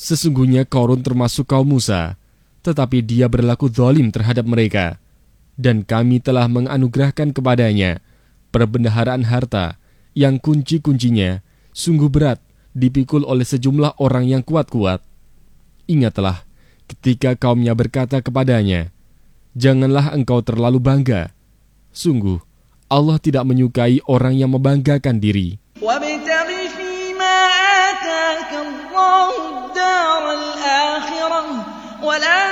Sesungguhnya Qarun termasuk kaum Musa, tetapi dia berlaku zalim terhadap mereka. Dan kami telah menganugerahkan kepadanya perbendaharaan harta yang kunci-kuncinya sungguh berat dipikul oleh sejumlah orang yang kuat-kuat. Ingatlah ketika kaumnya berkata kepadanya, "Janganlah engkau terlalu bangga. Sungguh, Allah tidak menyukai orang yang membanggakan diri." وَابْتَغِ فِيمَا آتَاكَ اللَّهُ الدَّارَ الْآخِرَةَ وَلَا